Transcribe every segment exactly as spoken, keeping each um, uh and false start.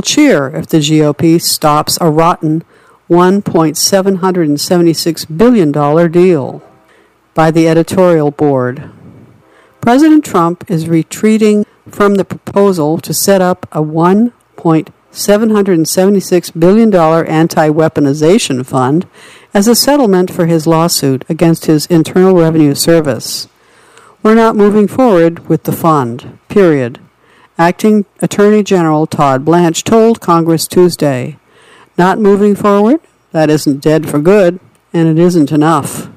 cheer if the G O P stops a rotten one point seven seven six billion dollars deal. By the editorial board. President Trump is retreating from the proposal to set up a one point seven seven six billion dollars anti-weaponization fund as a settlement for his lawsuit against his Internal Revenue Service. We're not moving forward with the fund, period. Acting Attorney General Todd Blanche told Congress Tuesday, not moving forward? That isn't dead for good, and it isn't enough.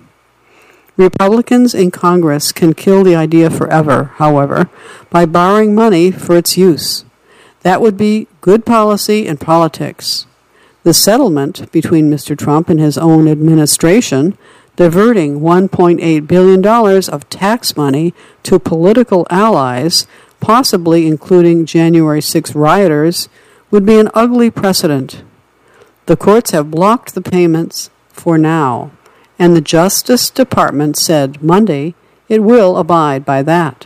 Republicans in Congress can kill the idea forever, however, by borrowing money for its use. That would be good policy in politics. The settlement between Mister Trump and his own administration, diverting one point eight billion dollars of tax money to political allies, possibly including January sixth rioters, would be an ugly precedent. The courts have blocked the payments for now, and the Justice Department said Monday it will abide by that.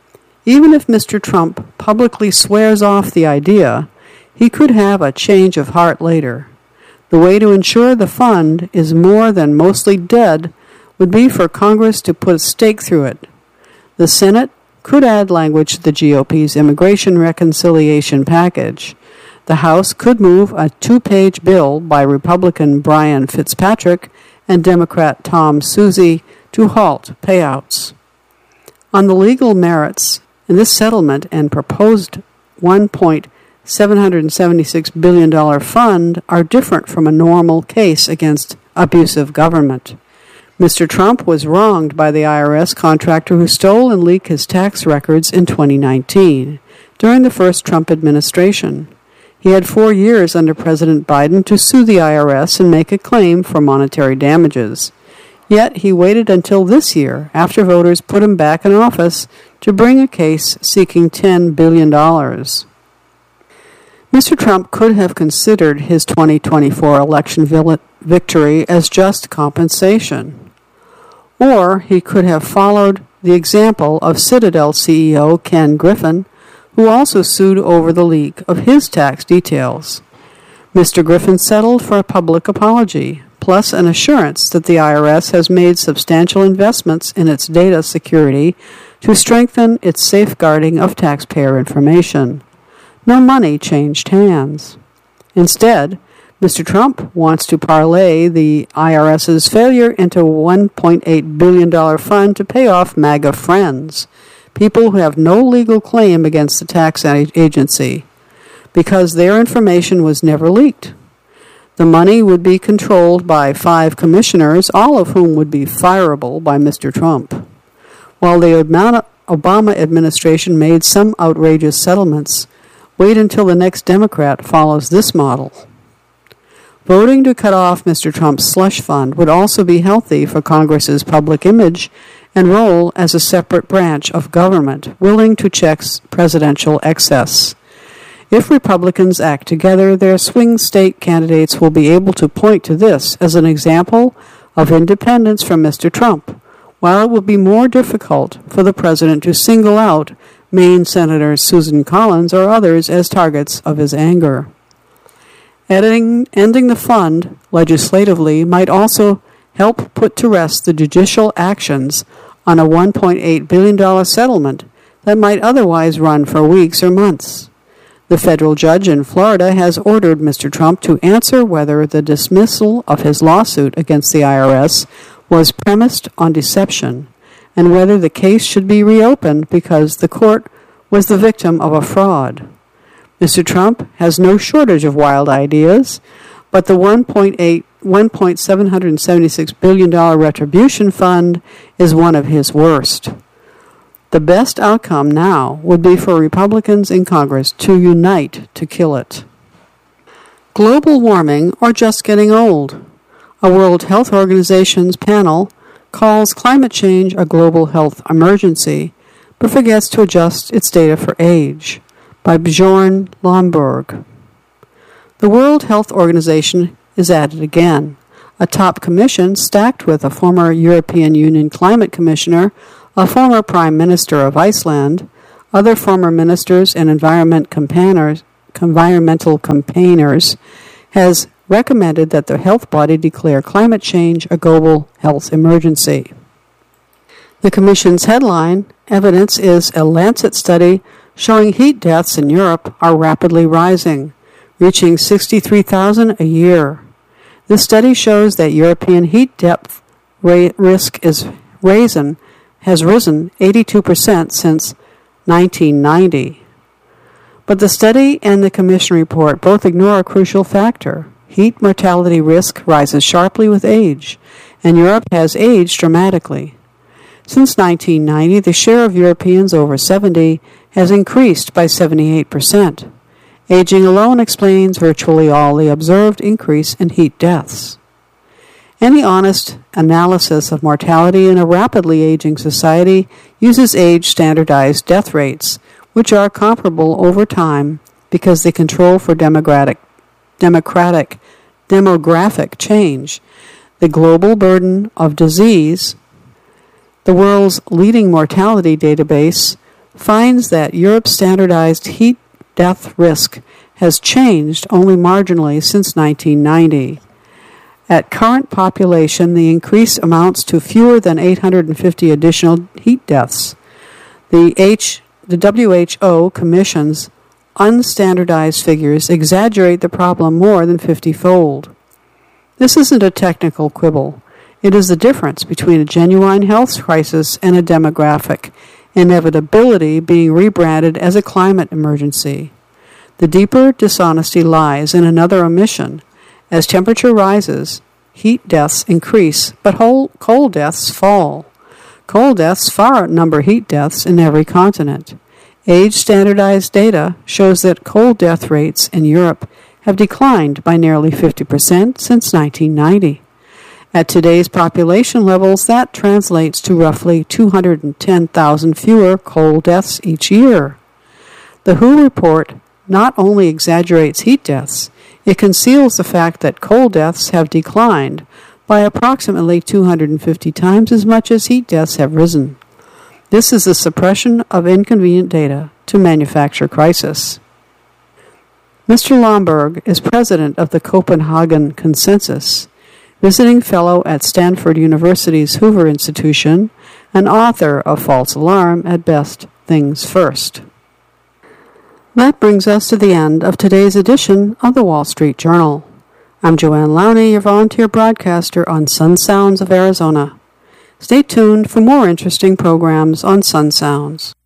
Even if Mister Trump publicly swears off the idea, he could have a change of heart later. The way to ensure the fund is more than mostly dead would be for Congress to put a stake through it. The Senate could add language to the G O P's immigration reconciliation package. The House could move a two-page bill by Republican Brian Fitzpatrick and Democrat Tom Suozzi to halt payouts. On the legal merits, in this settlement and proposed one point seven seven six billion dollars fund are different from a normal case against abusive government. Mister Trump was wronged by the I R S contractor who stole and leaked his tax records in twenty nineteen, during the first Trump administration. He had four years under President Biden to sue the I R S and make a claim for monetary damages. Yet he waited until this year, after voters put him back in office, to bring a case seeking ten billion dollars. Mister Trump could have considered his twenty twenty-four election victory as just compensation. Or he could have followed the example of Citadel C E O Ken Griffin, who also sued over the leak of his tax details. Mister Griffin settled for a public apology, plus an assurance that the I R S has made substantial investments in its data security to strengthen its safeguarding of taxpayer information. No money changed hands. Instead, Mister Trump wants to parlay the IRS's failure into a one point eight billion dollars fund to pay off MAGA friends, people who have no legal claim against the tax agency, because their information was never leaked. The money would be controlled by five commissioners, all of whom would be fireable by Mister Trump. While the Obama administration made some outrageous settlements, wait until the next Democrat follows this model. Voting to cut off Mister Trump's slush fund would also be healthy for Congress's public image and role as a separate branch of government willing to check presidential excess. If Republicans act together, their swing state candidates will be able to point to this as an example of independence from Mister Trump, while it will be more difficult for the president to single out Maine Senator Susan Collins or others as targets of his anger. Ending, ending the fund legislatively might also help put to rest the judicial actions on a one point eight billion dollars settlement that might otherwise run for weeks or months. The federal judge in Florida has ordered Mister Trump to answer whether the dismissal of his lawsuit against the I R S was premised on deception, and whether the case should be reopened because the court was the victim of a fraud. Mister Trump has no shortage of wild ideas, but the one point seven seven six billion dollars retribution fund is one of his worst. The best outcome now would be for Republicans in Congress to unite to kill it. Global warming or just getting old? A World Health Organization's panel calls climate change a global health emergency, but forgets to adjust its data for age. By Bjorn Lomborg. The World Health Organization is at it again. A top commission stacked with a former European Union climate commissioner, a former prime minister of Iceland, other former ministers and environment environmental campaigners, has recommended that the health body declare climate change a global health emergency. The Commission's headline, Evidence is a Lancet study showing heat deaths in Europe are rapidly rising, reaching sixty-three thousand a year. This study shows that European heat depth ra- risk is risen, has risen eighty-two percent since nineteen ninety. But the study and the Commission report both ignore a crucial factor. Heat mortality risk rises sharply with age, and Europe has aged dramatically. Since nineteen ninety, the share of Europeans over seventy has increased by seventy-eight percent. Aging alone explains virtually all the observed increase in heat deaths. Any honest analysis of mortality in a rapidly aging society uses age-standardized death rates, which are comparable over time because they control for democratic, democratic, demographic change. The global burden of disease, the world's leading mortality database, finds that Europe's standardized heat death risk has changed only marginally since nineteen ninety. At current population, the increase amounts to fewer than eight hundred fifty additional heat deaths. The, H, the W H O Commission's unstandardized figures exaggerate the problem more than fifty-fold. This isn't a technical quibble. It is the difference between a genuine health crisis and a demographic inevitability being rebranded as a climate emergency. The deeper dishonesty lies in another omission. As temperature rises, heat deaths increase, but whole cold deaths fall. Cold deaths far outnumber heat deaths in every continent. Age-standardized data shows that cold death rates in Europe have declined by nearly fifty percent since nineteen ninety. At today's population levels, that translates to roughly two hundred ten thousand fewer cold deaths each year. The W H O report not only exaggerates heat deaths, it conceals the fact that cold deaths have declined by approximately two hundred fifty times as much as heat deaths have risen. This is the suppression of inconvenient data to manufacture crisis. Mister Lomborg is president of the Copenhagen Consensus, visiting fellow at Stanford University's Hoover Institution, and author of False Alarm at Best Things First. That brings us to the end of today's edition of the Wall Street Journal. I'm Joanne Lowney, your volunteer broadcaster on Sun Sounds of Arizona. Stay tuned for more interesting programs on Sun Sounds.